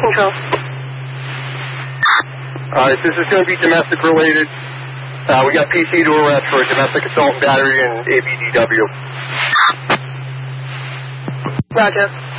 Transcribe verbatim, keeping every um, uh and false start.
Control. All right, this is going to be domestic related. Uh, we got P C to arrest for domestic assault and battery and A B D W. Roger.